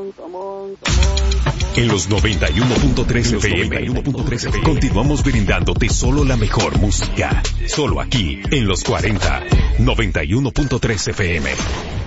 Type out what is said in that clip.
En los 91.3 FM, continuamos brindándote solo la mejor música. Solo aquí, en los 40, 91.3 FM.